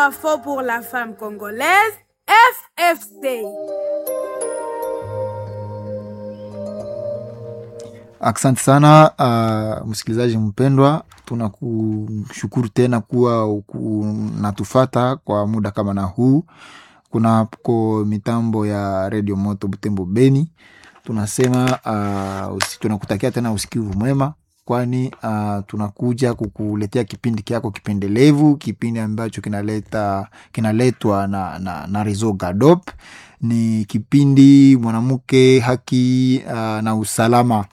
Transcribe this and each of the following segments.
Fort pour la femme congolaise, FFC. Asante sana msikilizaji mpendwa, tunakushukuru tena kuwa unatufata kwa muda kama na huu. Kuna mitambo ya Radio Moto Butembo Beni. Tunasema tunakutakia tena usikivu mwema, kwani tunakuja kukuletea kipindi kyako kipendelevu, kipindi ambacho kinaletwa na Rezo Gadop. Ni kipindi mwanamke, haki na usalama,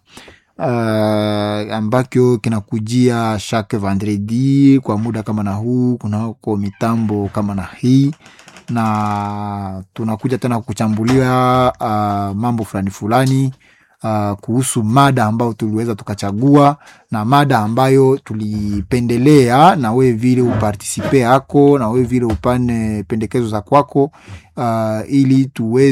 ambako kinakujia chaque vendredi kwa muda kama na huu, kunako mitambo kama na hii, na tunakuja tena kuchambulia mambo fulani kuhusu mada ambayo tuliweza tukachagua, na mada ambayo tulipendelea, na wewe vile upartisipe hako, na wewe vile upane pendekezo za kwako, ili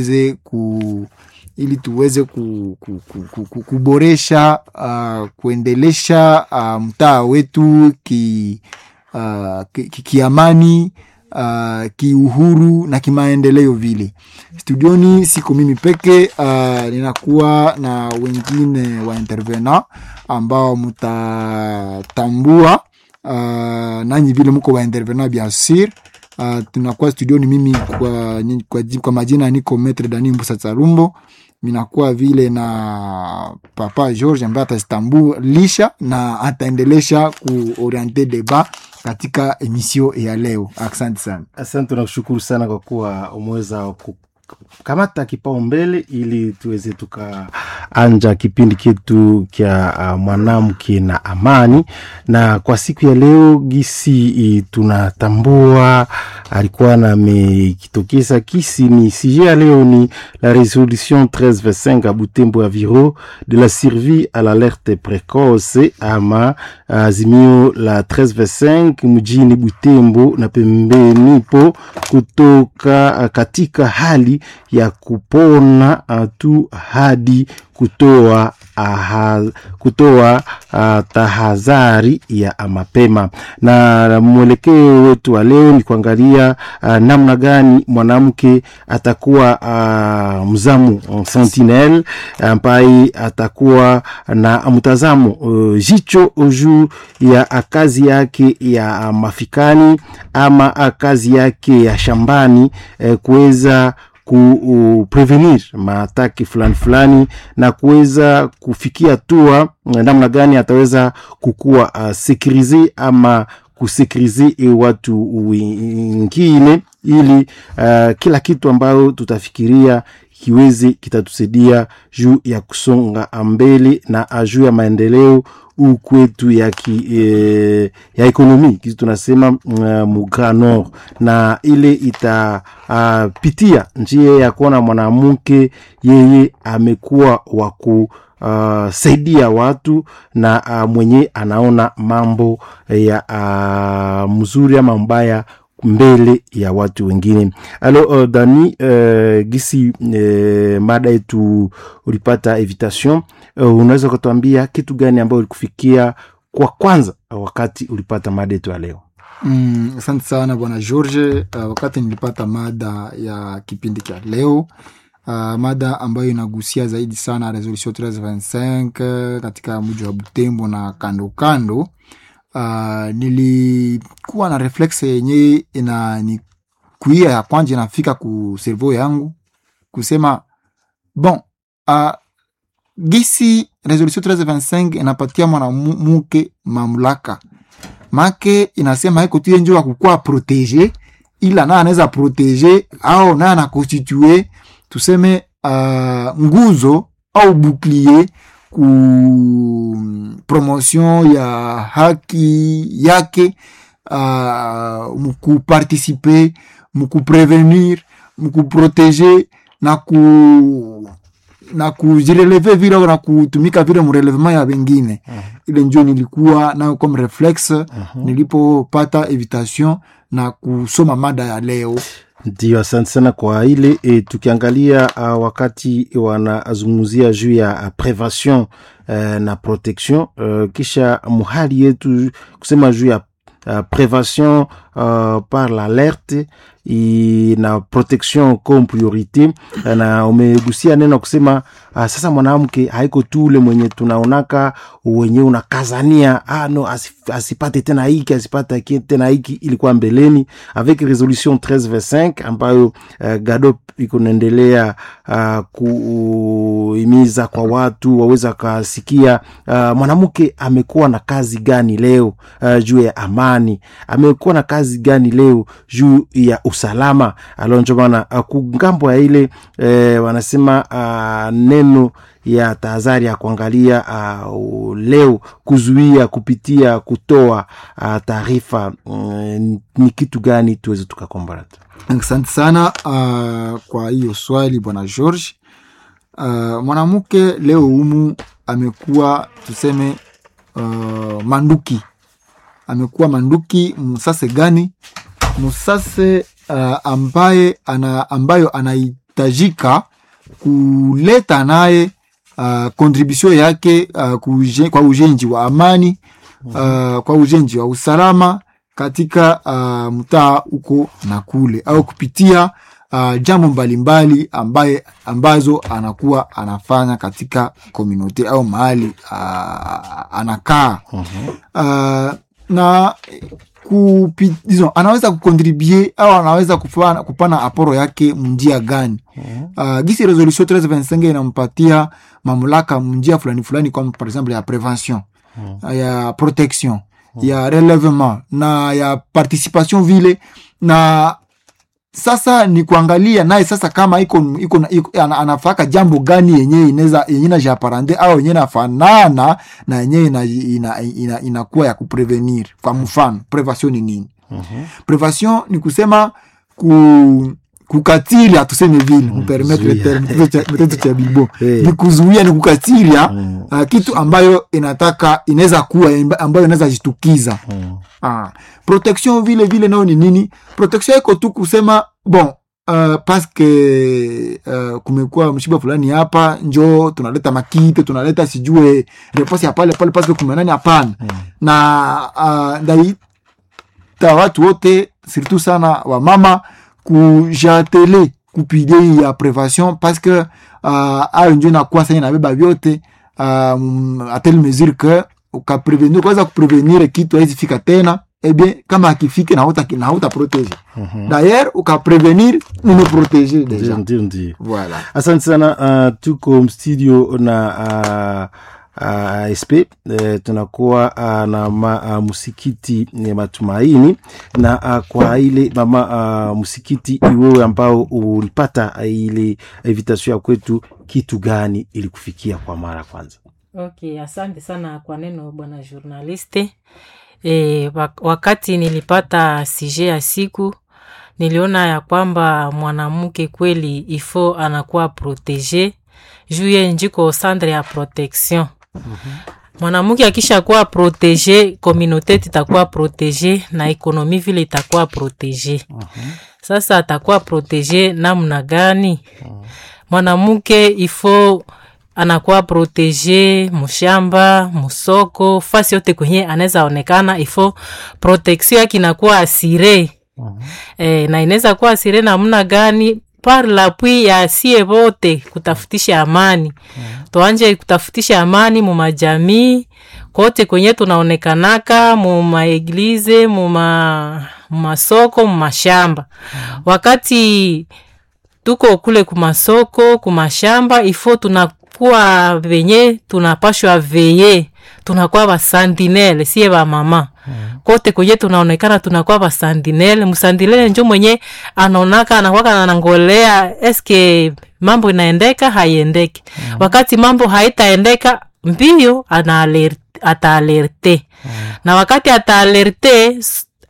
tuweze kuboresha, kuendelesha mtaa wetu kiamani, kiuhuru na kimaendeleo vile. Studioni siko mimi peke, ninakuwa na wengine wa intervenant ambao mutatambua, nanyi vile mko wa intervenant bien sûr. Tunakuwa studioni mimi kwa majina niko Maître Dani Mbusa Tsarumbo. Minakuwa vile na Papa George ambaye atatambulisha na ataendelesha kuoriente debat katika emission ya leo. Asante sana. Asante, tunakushukuru sana kwa kuwa umeweza kamata kipaumbele ili tuweze tukaanja kipindi kitu kia mwanamke na amani. Na kwa siku ya leo gisi tunatambua alikuwa na kitokeza kisi ni sije ya leo ni la résolution 1325 à Butembo Aviro de la survie à l'alerte précoce, ama azimio la 1325 mjini Butembo na pembeni po kutoka katika hali ya kupona tu hadi kutoa tahadhari ya mapema. Na mwelekeo wetu wa leo ni kuangalia namna gani mwanamke atakuwa mzamu sentinel, ambaye atakuwa na mtazamo jicho juu ya kazi yake ya mafikani ama kazi yake ya shambani, kuweza kuprevenir maataki fulani na kuweza kufikia hatua namna gani ataweza kukua sekurize ama kusekurize watu wengine, ili kila kitu ambayo tutafikiria kiweze kitatusaidia juu ya kusonga mbele na juu ya maendeleo ukwetu ya ekonomi, kitu tunasema mu Grand Nord. Na ile itapitia njia ya kuona mwanamke yeye amekuwa waku saidia watu na mwenye anaona mambo ya mzuri ama mbaya mbele ya watu wengine. Alors Dani, gisi mada yetu ulipata invitation, unaweza kutuambia kitu gani ambayo ulikufikia kwa kwanza wakati ulipata mada yetu leo? Asante sana bwana George. Wakati nilipata mada ya kipindi cha leo, mada ambayo inagusia zaidi sana resolution 1325 katika mji wa Butembo na kando, nilikuwa na reflex yenye kuia ya kwanza inafika ku cerveau yangu kusema bon, gisi resolution 1325 inapatia mwanamke mamlaka make, inasema haiko tu ndio kukua protéger, ila na anaweza protéger au na anakonstituer tuseme nguzo au bouclier ku promotion ya haki yake, mku participer, mku prevenir, mku protéger na kujireleve vile na kutumika vile mrelevement ya wengine. Ile njoo nilikuwa nayo comme reflexe nilipopata invitation na kusoma mada ya leo. Ndio, asante sana kwa ile. Tukiangalia wakati wanazungumzia juu ya prevention na protection, kisha muhali yetu kusema juu ya prevention par l'alerte na protection comme priorité, na umegusia neno kusema sasa mwanamke haiko tu ule mwenye tunaonaka wenye unakazania no asipate tena hiki asipate tena hiki, ilikuwa mbeleni avec resolution 1325 ambayo GADOP iko naendelea kuhimiza kwa watu waweza kasikia mwanamke amekuwa na kazi gani leo juu ya amani, amekuwa na kazi gani leo juu ya usalama. Alonjo bana kungambo ya ile wanasema neno ya tahadhari ya kuangalia leo kuzuia kupitia kutoa taarifa ni kitu gani tuweze tukakombarata. Asante sana kwa hiyo swali bwana George. Mwanamke leo humu amekuwa tuseme manduki. Amekuwa manduki musase gani? Musase ambayo anahitajika kuleta naye contribution yake kwa ujenzi wa amani, kwa ujenzi wa usalama katika mtaa uko na kule, au kupitia jambo mbalimbali ambazo anakuwa anafanya katika community au mahali anakaa. Na anaweza kukontribue au anaweza kupana aporo yake mnjia gani. Gisi resolution 1325 inampatia mamlaka mnjia fulani kwa par exemple ya prevention, ya protection, ya relèvement na ya participation vile. Na sasa ni kuangalia naye sasa kama iko anafaka jambo gani yenye na japarande au yenye nafanana na yenye inakuwa ya kuprevenir. Kwa mfano prevention ni nini? Prevention ni kusema kukatilia, tuseme vile mpermettre terme cha bibo ni kuzuia, ni kukatilia kitu ambayo inaweza kuwa ambayo inaweza jitukiza. Protection vile nao ni nini? Protection iko tu kusema bon parce que kumekuwa mshiba fulani hapa, njoo tunaleta makite, tunaleta sijue reposi ya pale parce que kumenani hapana. Na ndai watu wote surtout sana wa mama kujatele kupide ya prevention parce que ayo njoo na kwa sasa inabeba vyote a telle mesure que ukaprevenir, kwanza kuprevenir kitu hizi fika tena, bien kama akifike na hauta protéger. D'ailleurs ukaprevenir ni protéger déjà. Ndio. Voilà. Asante sana. Tuko studio na SP tunakuwa na musikiti Matumaini, na kwa ile mama musikiti iwewe ambao ulipata ile invitation ya kwetu, kitu gani ilikufikia kwa mara kwanza? Okay, asante sana kwa neno bwana journaliste. Wakati nilipata sije ya siku, niliona ya kwamba mwanamke kweli ifo anakuwa protege juye njiko centre ya protection. Mwanamke akisha kuwa protege, communauté itakuwa protege na ekonomi vile itakuwa protege. Sasa atakuwa protege namna gani? Mwanamke ifo anakuwa protege mshamba, musoko, fasi yote kwenye anaweza onekana, ifo protection yake inakuwa asire. Na inaweza kuwa asire namna gani? Par l'appui ya sie wote kutafutisha amani. Tuanje kutafutisha amani mu majamii kote kwenye tunaonekanaka, mu maeglize, mu masoko, mu mashamba. Wakati tuko kule kumasoko, kumashamba, ifo tunakuwa venye tunapashwa veye, tunakuwa ba sentinelle sie ba mama. Kote kwenye tunaonekana tunakuwa ba sentinelle. Msandinelle njo mwenye anaonaka anakuwa anangolea eske mambo inaendeka haiendeki. Wakati mambo haitaendeka mbio ataalerte. Na wakati ataalerte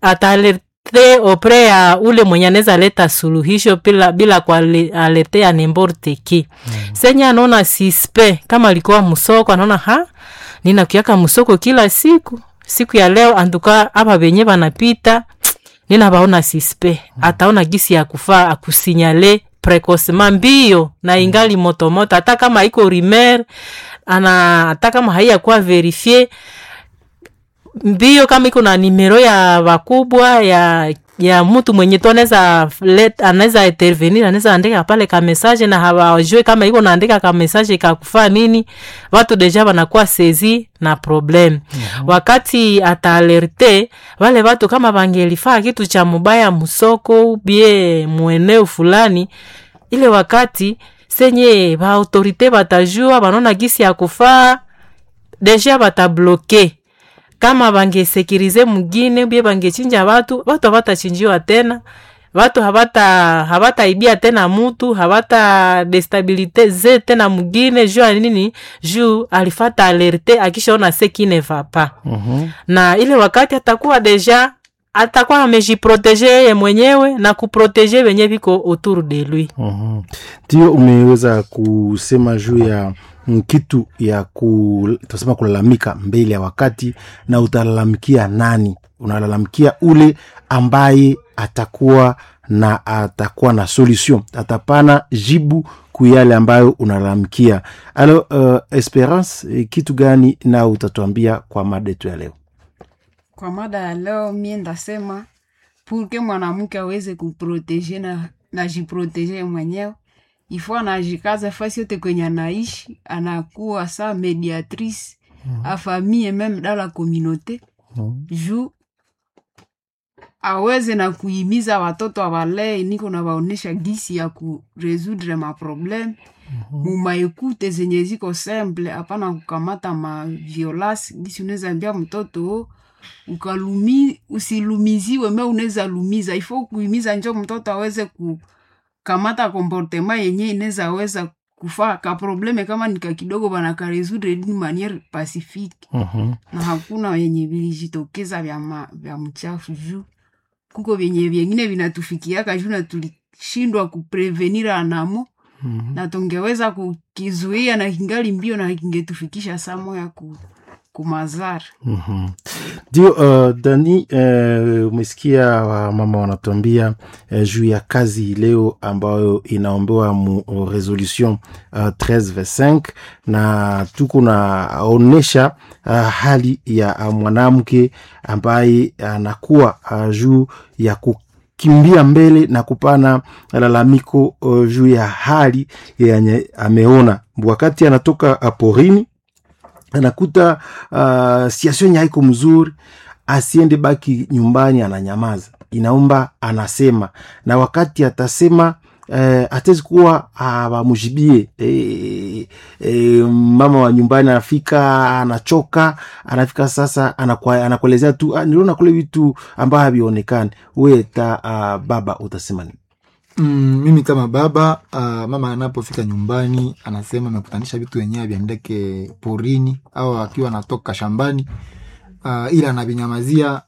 opre ya ule mwenye anaweza leta suluhisho bila kwa alerte ya n'importe qui. Senya anaona sispe kama alikuwa musoko, anaona nina kiaka musoko kila siku ya leo anduka hapa benye banapita nina baona sispe, ataona gisi ya kufaa akusinyale precocement mbio na ingali motomoto, hata kama iko rumeur hata kama haiya kwa verifier mbio kama iko na nimero ya wakubwa ya mtu mwenye tu anaweza intervenir, anaweza andika pale ka message na hawajue kama iko naandika ka message kakufaa nini, watu deja wanakuwa sezi na problem. Wakati ataalerte wale watu kama bangelifaa kitu cha mubaya musoko bie mueneo fulani, ile wakati senye ba autorite batajua banona gisi ya kufaa deja batabloke. Kama bange sekirize mugine bie bange chinja watu habatachinjiwa tena, watu habata ibia tena mutu, habata destabilite tena mugine juu nini, juu alifata alerte akishaona seki ne va pas. Na ile wakati atakuwa amejiproteger yeye mwenyewe na kuproteger wenye viko autour de lui. Ndio umeweza kusema juu ya kitu ya tunasema kulalamika mbele ya wakati, na utalalamikia nani? Unalalamikia ule ambaye atakuwa na solution, atapana jibu kuyale ambayo unalalamikia. Alors Esperance, kitu gani na utatuambia kwa mada yetu ya leo? Kwa mada ya leo mimi ndasema pour que mwanamke aweze kuproteger na jiproteger mwenyewe, ifo anajikaza fasi yote kwenye anaishi, anakuwa sa mediatrice a famille même dans la communauté, juu aweze na kuhimiza watoto awale niko na waonesha gisi ya kuresoudre ma problem mumaekute zenye ziko simple, hapana kukamata ma violence. Gisi unaweza ambia mtoto usilumiziwe, me unaweza lumiza, ifo kuhimiza njo mtoto aweze kukamata comportement yenye inaweza weza kufaa ka probleme kama nika kidogo bana ka résoudre d'une manière pacifique. Na hakuna yenye vilijitokeza vya mchafu juu kuko vingine vinatufikia kaju na tulishindwa kuprevenir anamo, na tungeweza kukizuia na kingali mbio na kingetufikisha samo ya kumazara. Ndio Dani, umesikia mama wanatuambia juu ya kazi leo ambayo inaombewa mu resolution 13/25, na tuko naonesha hali ya mwanamke ambaye anakuwa juu ya kukimbia mbele na kupana lalamiko juu ya hali yenye ameona wakati anatoka porini, anakuta situation haiko mzuri, asiende baki nyumbani, ananyamaza, inaomba anasema, na wakati atasema atezi kuwa wamujibie. Mama wa nyumbani anafika, anachoka, anafika sasa anakuelezea tu niliona kule vitu ambavyo havionekani. Wewe baba utasema nini? Mimi kama baba, mama anapofika nyumbani anasema amekutanisha vitu wenyewe viandeke porini au akiwa anatoka shambani, ila anabinyamazia,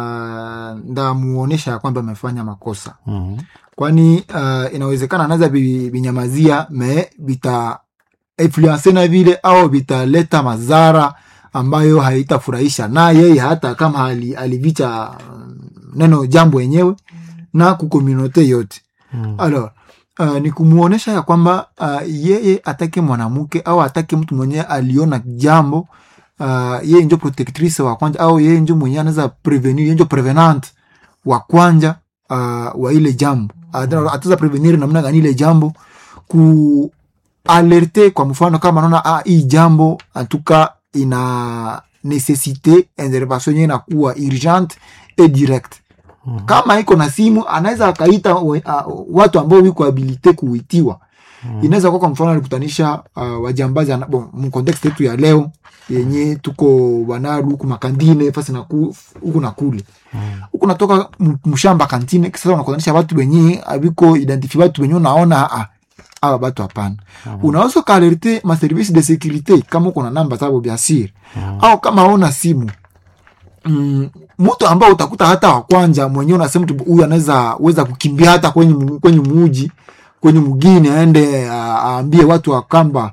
ndamuonesha kwamba amefanya makosa. Kwani inawezekana anaweza binyamazia me bita influence na vile au bitaleta madhara ambayo haitafurahisha na yeye, hata kama alivicha neno jambo yenyewe na kukomunote yote. Alors ni kumuonesha ya kwamba yeye atake mwanamke au atake mtu mwenye aliona jambo, yeye ndio protectrice wa kwanza, au yeye ndio mwenye anaweza prevenir, yeye ndio prevenant wa kwanza wa ile jambo. Ataweza prevenir namna gani ile jambo, ku alerte. Kwa mfano kama anaona hii jambo atuka ina necessite intervention yenye inakuwa urgente et direct. Kama iko na simu anaweza akaita watu ambao wiko habilite kuitiwa. Inaweza kwa mfano alikutanisha wajambazi mu context yetu ya leo yenye tuko banaru huko makandine fasi na huko na kule. Huko natoka mshamba kantine, sasa unakutanisha watu wenyewe abiko identify watu wenyewe, unaona hawa watu hapana. Unaweza kalerte ma service de sécurité kama uko na namba zao bien sûr, au kama una simu. Mtu ambao utakuta hata wa kwanza mwenyewe unasema mtu huyu anaweza kukimbia hata kwenye muji, kwenye mugini, aende aambie watu wakamba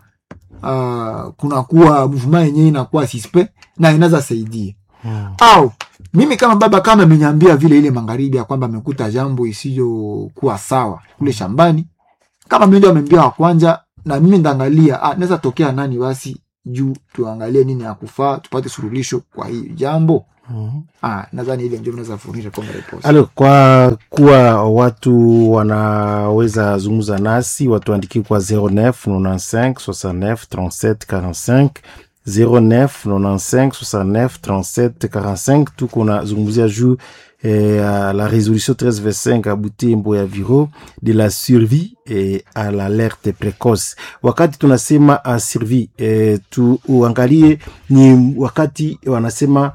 kuna kuwa movement yenyewe inakuwa suspect na inaweza saidia. Au mimi kama baba, kama ameniambia vile ile magharibi ya kwamba amekuta jambo isiyo kuwa sawa kule shambani, kama mimi ndio ameniambia wa kwanza, na mimi ndaangalia naweza tokea nani basi juu tuangalie nini ya kufaa, tupate suluhisho kwa hii jambo. Nadhani ile ndio mnaweza furnisha kama report. Alors, kwa kuwa watu wanaweza zungumza nasi, watuandikie kwa 09 95 69 37 45 09 95 69 37 45. Tuko na zungumzia juu la résolution 1325 à Butembo ya Viro de la survie à l'alerte précoce. Wakati tunasema survie, tuangalie ni wakati wanasema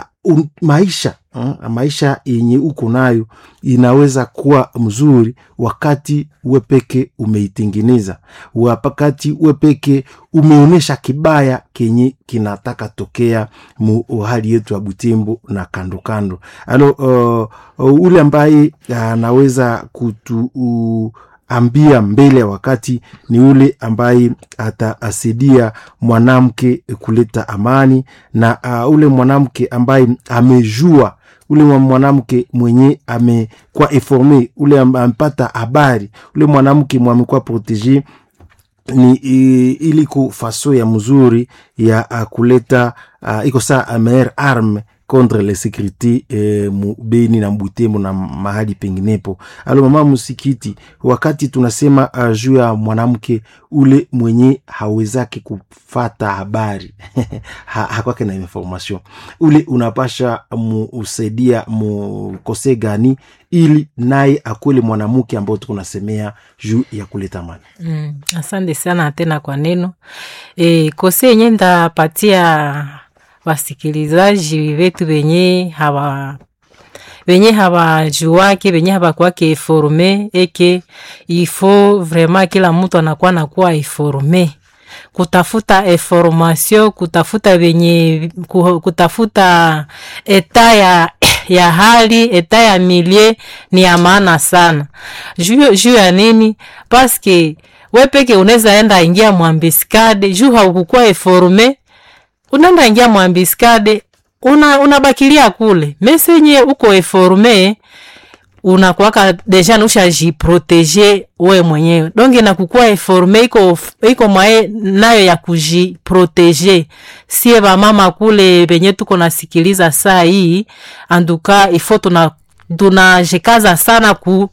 maisha yenye uko nayo inaweza kuwa mzuri wakati wepeke umeitengeneza, wakati wepeke umeonesha kibaya kenye kinataka tokea mu hali yetu ya Butembo na kando kando. Ule ambaye anaweza kutuambia mbele wakati ni ule ambaye ataasidia mwanamke kuleta amani, na ule mwanamke ambaye amejua, ule mwanamke mwenye amekuwa informe, ule amepata habari, ule mwanamke mwenye amekuwa protege, ni iliko faso ya mzuri ya kuleta iko saa meilleure arme contre les sécurité mu Beni na Butembo na mahali penginepo. Mama Musikiti, wakati tunasema juu ya mwanamke ule mwenye hawezaki kufata habari hakwake na information, ule unapasha usaidia mukose gani ili naye akwele mwanamke ambao tukunasemea juu ya kuleta amani? Asante sana tena kwa neno. Kose yenye ndapatia wasikilizaji wetu wenye hawajuake, wenye hawakuwake informe, eke ifo vraiment kila mtu anakuwa nakuwa informe, kutafuta information, kutafuta eta ya hali, eta ya milie ni ya maana sana. Juu ya nini? Paske wepeke unaweza enda ingia mwambiskade, juu haukukuwa informe, unaenda ingia mwambiskade, unabakilia kule. Mesenye uko informe, unakuwaka deja nusha jiprotege we mwenyewe. Donge na kukua informe, iko mwae nayo ya kujiprotege. Siye ba mama kule benye tuko nasikiliza saa hii, anduka ifo tunajikaza sana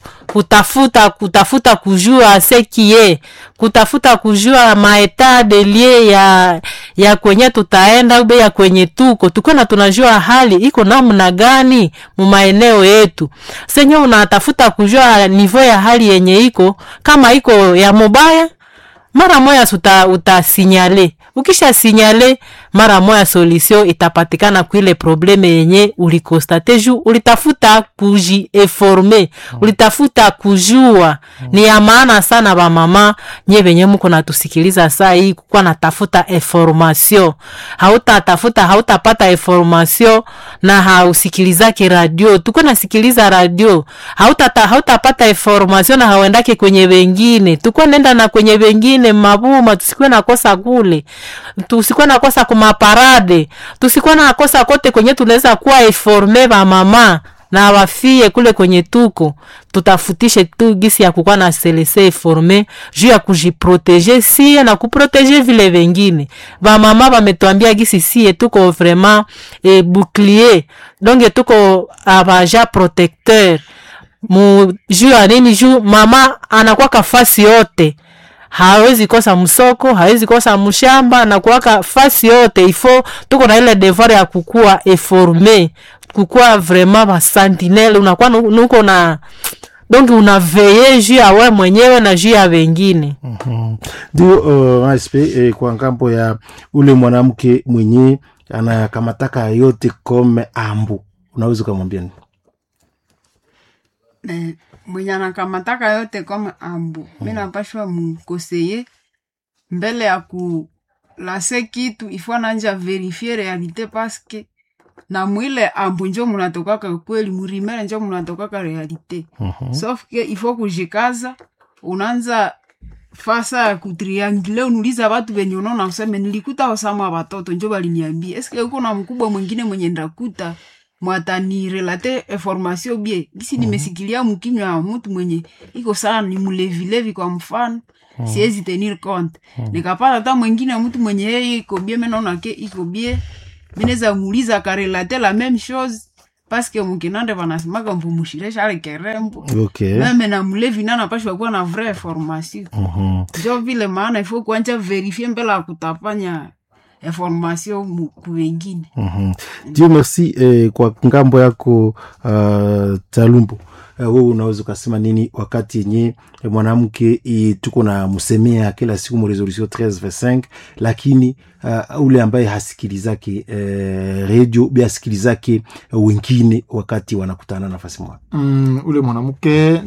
kutafuta kujua sekie, kutafuta kujua maeta de lie ya kwenye tutaenda ube ya kwenye tuko na tunajua hali iko namna gani mu maeneo yetu. Senyo unatafuta kujua nivo ya hali yenye iko, kama iko ya mubaya, mara moya utasinyale. Ukisha sinyale, mara moya solution itapatikana kwa ile probleme yenye ulikostate juu ulitafuta kuji-informe, ulitafuta kujua. Ni ya maana sana ba mama nye benye mko natusikiliza saa hii kukuwa natafuta information. Hautapata information na hausikilizake radio. Tuko nasikiliza radio, hautapata information na hauendake kwenye wengine. Tuko nenda na kwenye wengine mabuma, tusikuwe nakosa kule, tusikuwe nakosa kuma parade, tusikuwe nakosa kote kwenye tunaweza kuwa informe ba mama na wafie kule kwenye tuko. Tutafutishe tu gisi ya kukuwa na selese informe juu ya kujiprotege siye na kuprotege vile vengine. Ba mama bametuambia gisi siye tuko vraiment bouclier, donc tuko abaja protecteur juu ya nini? Juu mama anakuwa kafasi yote, hawezi kosa msoko, hawezi kosa mshamba, na kuwaka fasi yote. Ifo tuko na ile devoir ya kukua informe, kukua vraiment ba sentinelle, unakuwa nuko na donc unaveye juu ya wewe mwenyewe na juu ya wengine. Ndio aspe kwa ngambo ya ule mwanamke mwenye anakamataka yote kome ambu, unaweza kumwambia nini? Mwenye anakamataka yote kama ambu, mimi napashwa mkoseye mbele ya kulase kitu, ifo nanja verifier realite, paske na mwile ambu njo munatokaka kweli, murimere njo munatokaka realite. Sauf que ifo kujikaza, unanza fasa ya kutriangule, unuliza watu wenye unaona useme nilikuta Osama watoto njo baliniambia. Eske uko na mkubwa mwingine mwenye ndakuta mwatani relate information bie gisi nimesikilia mkinywa wa mtu mwenye iko sana ni mulevilevi kwa mfano, siwezi tenir compte. Nikapata hata mwingine mtu mwenye yeye iko bie, mimi naona ke iko bie, mineza muuliza karelate la même chose parce que mkinande wanasimaka mpumushilesha ale kerembo. Okay. Meme na mlevi nana pashwa kuwa na vraie formation. Njo vile maana ifo kuanja verifie mbele ya kutapanya information ku wengine. Dieu merci. Kwa ngambo yako Talumbo, wewe unaweza kusema nini wakati yenye mwanamke tuko na msemea kila siku mu resolution 13/25, lakini ule ambaye hasikilizake radio bia sikilizake wengine wakati wanakutana nafasi moja, ule mwanamke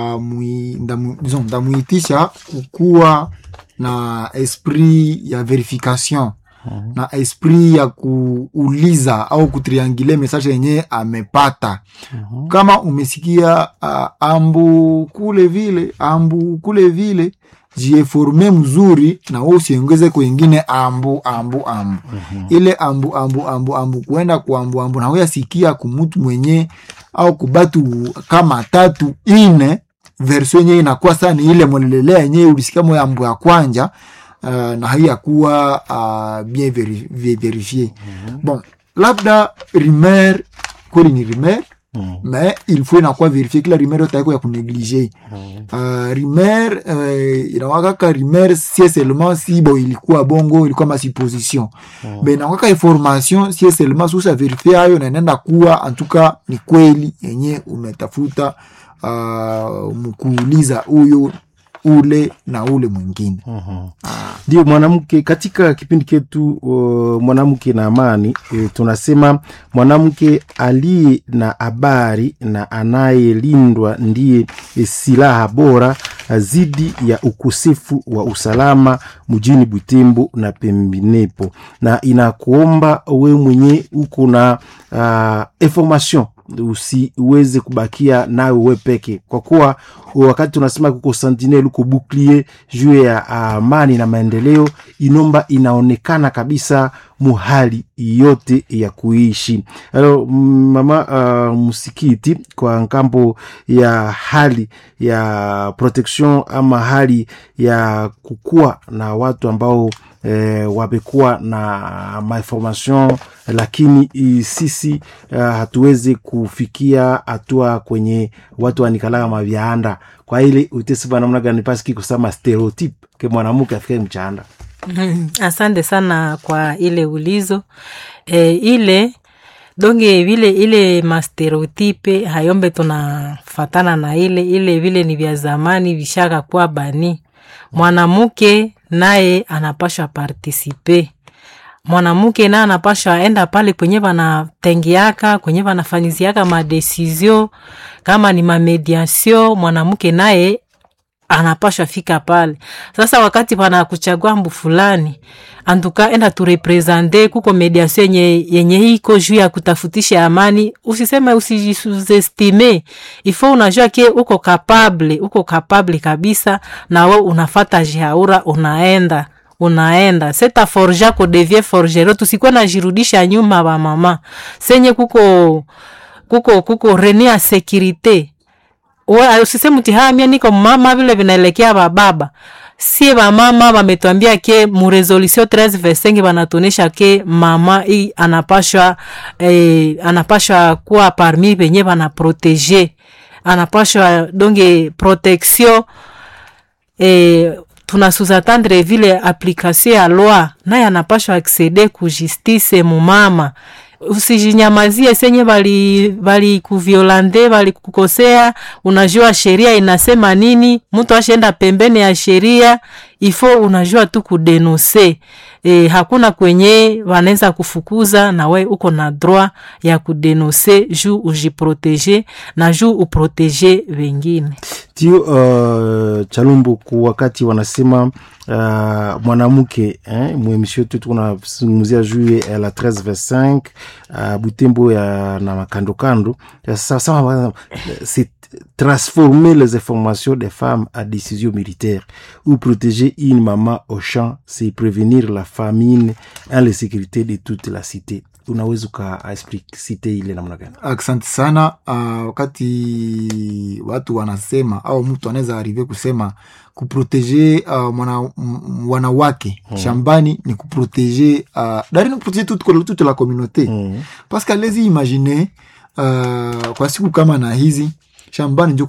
ndamuitisha kukuwa na esprit ya verification na esprit ya kuuliza au kutriangule message yenye amepata. Kama umesikia ambu kule vile jieforme mzuri na wewe usiongeze kwingine ambu. Ile ambu kuenda kwa ambu na wewe sikia kumutu mwenye au kubatu kama 3-4 version yenye inakuwa sana ile molelele yenye ulisikia moyo ambu ya kwanja. Na haya kuwa bien vérifié. Bon, labda rumeur kweli ni rumeur, mais il faut inakuwa vérifier kila rumeur utaiko ya kunegliger. Rumeur inawaka rumeur si seulement si bo ilikuwa bongo, ilikuwa ma supposition. Mais inawaka information si seulement sasa vérifier hayo na nenda kuwa en tout cas ni kweli yenye umetafuta mkuuliza huyo ule na ule mwingine. Ndio mwanamke katika kipindi ketu mwanamke na amani, tunasema mwanamke aliye na habari na anayelindwa ndiye silaha bora zidi ya ukosefu wa usalama mjini Butembo na pembinepo. Na inakuomba we mwenye uko na information usiweze kubakia nawe wewe peke, kwa kuwa wakati tunasema kuko sentinelle uko bouclier juu ya amani na maendeleo, inomba inaonekana kabisa muhali yote ya kuishi. Mama Musikiti, kwa ngambo ya hali ya protection ama hali ya kukua na watu ambao wamekuwa na information, lakini sisi hatuwezi kufikia hatua kwenye watu wanikalaga mavianda, kwa ile utesiba namna gani paski kusema stereotype ke mwanamke afike mchanda. Asante sana kwa ile ulizo. Ile donge vile ile mastereotype hayombe tunafatana na ile vile ni vya zamani vishaka kwa bani. Mwanamke naye anapaswa participer. Mwanamke naye anapaswa enda pale kwenye wanatengiaka, kwenye wanafanyiziaka ma decision, kama ni ma mediation, mwanamke naye anapaswa fika pale. Sasa wakati pana kuchagua mbu fulani, antuka enda tu representer kuko mediation yenye iko juu ya kutafutisha amani, usiseme usijisuzestime. Ifo unajua ke uko capable kabisa, na wewe unafata jihaura, unaenda seta forja ko devie forgero, tusikuwa na jirudisha nyuma ba mama senye kuko renia securite. Usiseme mtihani niko mama vile vinaelekea baba. Si ba mama wametuambia ke mu resolution 13/25 banatonesha ke mama anapashwa kuwa parmi benye bana proteger, anapashwa donge protection. Tunasuzatandre vile application ya loi naye anapashwa acceder ku justice mumama. Usijinyamazie senye bali kuviolande, bali kukosea, unajua sheria inasema nini, mtu ashaenda pembeni ya sheria, ifo unajua tu kudenoncer. Hakuna kwenye wanaweza kufukuza, na we uko na droit ya kudenoncer juu ujiproteger na juu uproteger wengine. Tio Chalumbo, kwa wakati wanasema mwanamke muemisho tu tunazungumzia juu ya la 13/25 Butembo ya na makando kando. Sasa c'est transformer les informations des femmes à décision militaire ou protéger une maman au champ, c'est prévenir la famine et la sécurité de toute la cité. unaweza ukaexplicite ile namna gani? Asante sana. Wakati watu wanasema au mtu anaweza arrive kusema kuprotege wanawake shambani ni kuprotege dari ni kuprotege toute la communauté parce que allez imaginer kwa siku kama na hizi shambani